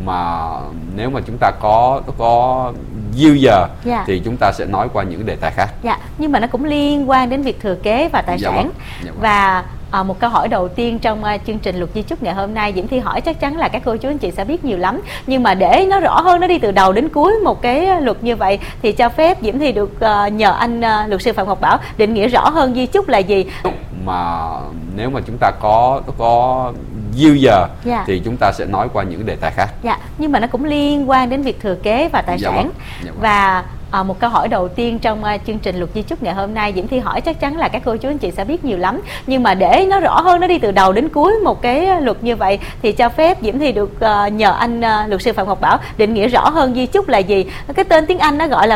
mà nếu mà chúng ta có dư giờ thì chúng ta sẽ nói qua những đề tài khác. Nhưng mà nó cũng liên quan đến việc thừa kế và tài sản. Và một câu hỏi đầu tiên trong chương trình Luật Di Chúc ngày hôm nay, Diễm Thi hỏi chắc chắn là các cô chú anh chị sẽ biết nhiều lắm, nhưng mà để nó rõ hơn, nó đi từ đầu đến cuối một cái luật như vậy, thì cho phép Diễm Thi được nhờ anh luật sư Phạm Ngọc Bảo định nghĩa rõ hơn di chúc là gì. Mà nếu mà chúng ta có dư giờ thì chúng ta sẽ nói qua những đề tài khác. Nhưng mà nó cũng liên quan đến việc thừa kế và tài sản. Và một câu hỏi đầu tiên trong chương trình Luật Di Chúc ngày hôm nay, Diễm Thi hỏi chắc chắn là các cô chú anh chị sẽ biết nhiều lắm, nhưng mà để nó rõ hơn, nó đi từ đầu đến cuối một cái luật như vậy, thì cho phép Diễm Thi được nhờ anh luật sư Phạm Ngọc Bảo định nghĩa rõ hơn di chúc là gì. Cái tên tiếng Anh nó gọi là